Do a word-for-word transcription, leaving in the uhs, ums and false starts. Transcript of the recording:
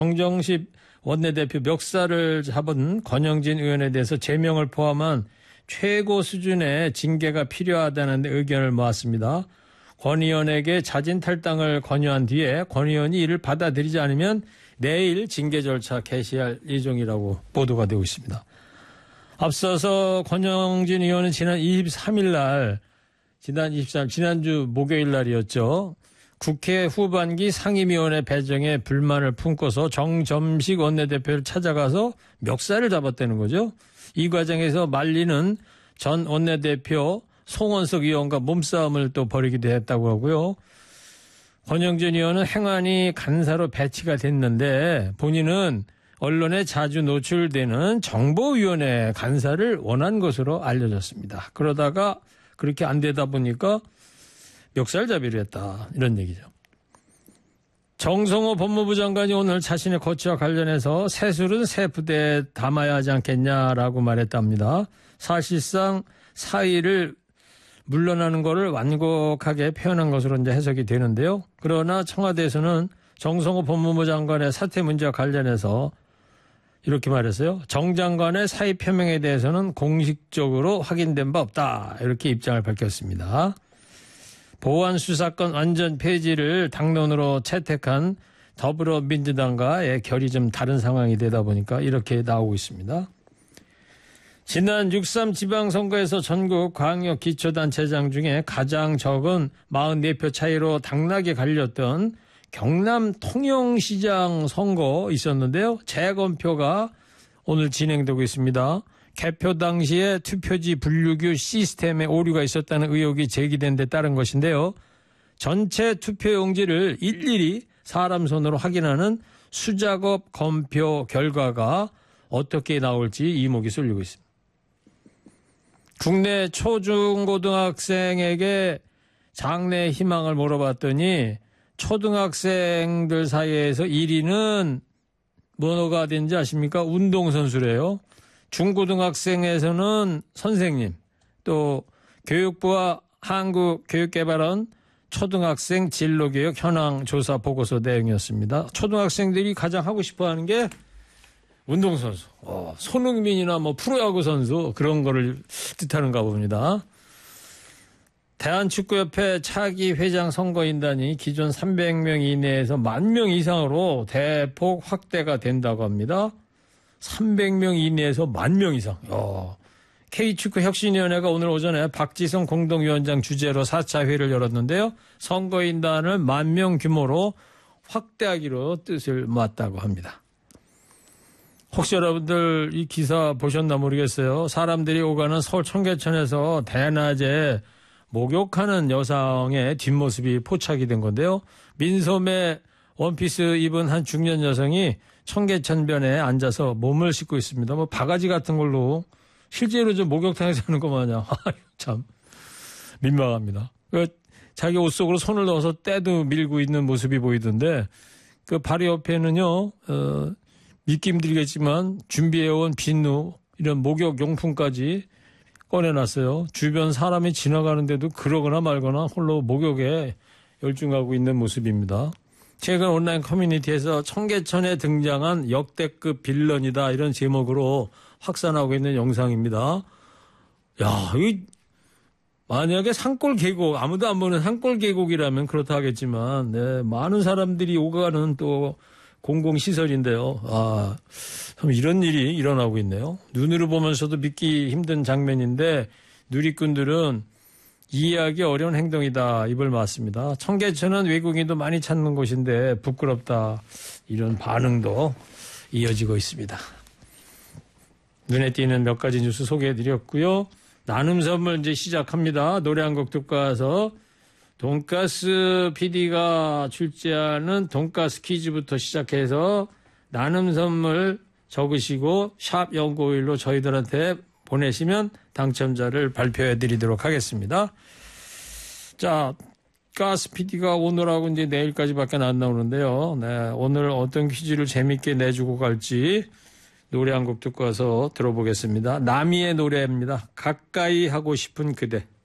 정정식 원내대표 멱살을 잡은 권영진 의원에 대해서 제명을 포함한 최고 수준의 징계가 필요하다는 의견을 모았습니다. 권 의원에게 자진 탈당을 권유한 뒤에 권 의원이 이를 받아들이지 않으면 내일 징계 절차 개시할 예정이라고 보도가 되고 있습니다. 앞서서 권영진 의원은 지난 이십삼일 날, 지난 이십삼 일, 지난주 목요일 날이었죠. 국회 후반기 상임위원회 배정에 불만을 품고서 정점식 원내대표를 찾아가서 멱살을 잡았다는 거죠. 이 과정에서 말리는 전 원내대표 송원석 의원과 몸싸움을 또 벌이기도 했다고 하고요. 권영진 의원은 행안위 간사로 배치가 됐는데 본인은 언론에 자주 노출되는 정보위원회 간사를 원한 것으로 알려졌습니다. 그러다가 그렇게 안 되다 보니까 멱살잡이를 했다, 이런 얘기죠. 정성호 법무부 장관이 오늘 자신의 거취와 관련해서 새술은 새 부대에 담아야 하지 않겠냐라고 말했답니다. 사실상 사의를 물러나는 것을 완곡하게 표현한 것으로 이제 해석이 되는데요. 그러나 청와대에서는 정성호 법무부 장관의 사퇴 문제와 관련해서 이렇게 말했어요. 정 장관의 사의 표명에 대해서는 공식적으로 확인된 바 없다, 이렇게 입장을 밝혔습니다. 보안수사권 완전 폐지를 당론으로 채택한 더불어민주당과의 결이 좀 다른 상황이 되다 보니까 이렇게 나오고 있습니다. 지난 육삼 지방선거에서 전국 광역기초단체장 중에 가장 적은 사십사 표 차이로 당락이 갈렸던 경남 통영시장 선거 있었는데요. 재검표가 오늘 진행되고 있습니다. 개표 당시에 투표지 분류기 시스템에 오류가 있었다는 의혹이 제기된 데 따른 것인데요. 전체 투표용지를 일일이 사람 손으로 확인하는 수작업 검표 결과가 어떻게 나올지 이목이 쏠리고 있습니다. 국내 초중고등학생에게 장래 희망을 물어봤더니 초등학생들 사이에서 일 위는 뭐가 된지 아십니까? 운동선수래요. 중고등학생에서는 선생님, 또 교육부와 한국교육개발원 초등학생 진로교육 현황 조사 보고서 내용이었습니다. 초등학생들이 가장 하고 싶어하는 게 운동선수, 어, 손흥민이나 뭐 프로야구 선수, 그런 거를 뜻하는가 봅니다. 대한축구협회 차기 회장 선거인단이 기존 삼백 명 이내에서 만 명 이상으로 대폭 확대가 된다고 합니다. 삼백 명 이내에서 만 명 이상. 야. K축구혁신위원회가 오늘 오전에 박지성 공동위원장 주재로 사 차 회의를 열었는데요. 선거인단을 만 명 규모로 확대하기로 뜻을 모았다고 합니다. 혹시 여러분들 이 기사 보셨나 모르겠어요. 사람들이 오가는 서울 청계천에서 대낮에 목욕하는 여성의 뒷모습이 포착이 된 건데요. 민소매 원피스 입은 한 중년 여성이 청계천변에 앉아서 몸을 씻고 있습니다. 뭐 바가지 같은 걸로 실제로 좀 목욕탕에서 하는 것 마냥 참 민망합니다. 그 자기 옷 속으로 손을 넣어서 때도 밀고 있는 모습이 보이던데 그 바로 옆에는요, 어, 믿기 힘들겠지만 준비해온 비누 이런 목욕 용품까지 꺼내놨어요. 주변 사람이 지나가는데도 그러거나 말거나 홀로 목욕에 열중하고 있는 모습입니다. 최근 온라인 커뮤니티에서 청계천에 등장한 역대급 빌런이다, 이런 제목으로 확산하고 있는 영상입니다. 야, 이 만약에 산골 계곡, 아무도 안 보는 산골 계곡이라면 그렇다 하겠지만, 네, 많은 사람들이 오가는 또 공공시설인데요. 아, 참 이런 일이 일어나고 있네요. 눈으로 보면서도 믿기 힘든 장면인데 누리꾼들은 이해하기 어려운 행동이다, 입을 맞습니다. 청계천은 외국인도 많이 찾는 곳인데 부끄럽다, 이런 반응도 이어지고 있습니다. 눈에 띄는 몇 가지 뉴스 소개해드렸고요. 나눔 선물 이제 시작합니다. 노래 한 곡 듣고 와서 돈가스 피디가 출제하는 돈가스 퀴즈부터 시작해서 나눔 선물 적으시고 샵 영구오일로 저희들한테 보내시면 당첨자를 발표해 드리도록 하겠습니다. 자, 가스 피디가 오늘하고 이제 내일까지밖에 안 나오는데요. 네, 오늘 어떤 퀴즈를 재밌게 내주고 갈지 노래 한 곡 듣고 와서 들어보겠습니다. 나미의 노래입니다. 가까이 하고 싶은 그대.